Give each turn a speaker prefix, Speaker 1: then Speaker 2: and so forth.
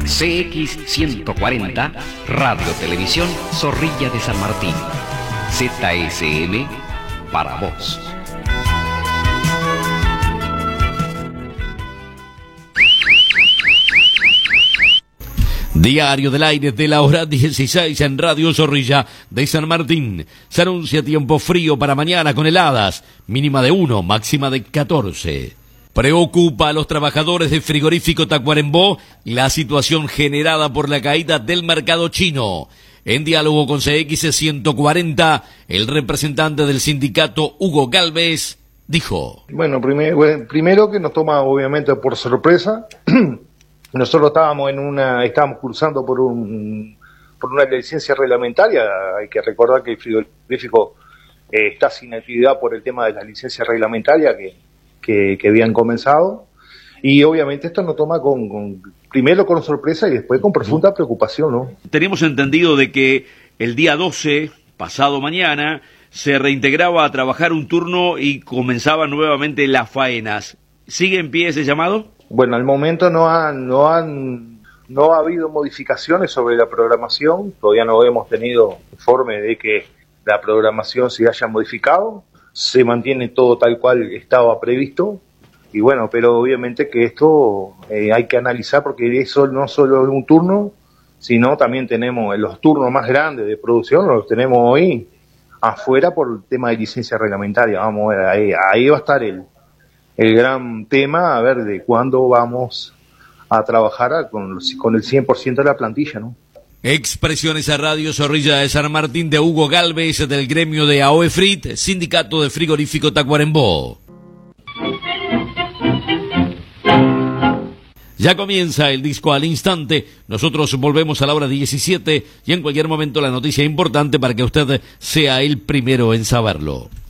Speaker 1: CX140, Radio Televisión Zorrilla de San Martín. ZSM para vos.
Speaker 2: Diario del aire de la hora 16 en Radio Zorrilla de San Martín. Se anuncia tiempo frío para mañana con heladas, mínima de 1, máxima de 14. Preocupa a los trabajadores de frigorífico Tacuarembó la situación generada por la caída del mercado chino. En diálogo con CX140, el representante del sindicato, Hugo Galvez, dijo:
Speaker 3: Bueno, primero que nos toma obviamente por sorpresa. Nosotros estábamos cursando por una licencia reglamentaria. Hay que recordar que el frigorífico está sin actividad por el tema de la licencia reglamentaria que habían comenzado, y obviamente esto nos toma primero con sorpresa y después con profunda preocupación, ¿no?
Speaker 2: Tenemos entendido de que el día 12, pasado mañana, se reintegraba a trabajar un turno y comenzaban nuevamente las faenas. ¿Sigue en pie ese llamado?
Speaker 3: Bueno, al momento no ha habido modificaciones sobre la programación. Todavía no hemos tenido informe de que la programación se haya modificado. Se mantiene todo tal cual estaba previsto. Y bueno, pero obviamente que esto hay que analizar, porque eso no solo es un turno, sino también tenemos los turnos más grandes de producción, los tenemos hoy afuera por el tema de licencia reglamentaria. Vamos a ver, ahí va a estar el gran tema, a ver de cuándo vamos a trabajar con el 100% de la plantilla, ¿no?
Speaker 2: Expresiones a Radio Zorrilla de San Martín de Hugo Galvez del gremio de AOEFRIT, Sindicato de Frigorífico Tacuarembó. Ya comienza el disco al instante. Nosotros volvemos a la hora 17 y en cualquier momento la noticia importante para que usted sea el primero en saberlo.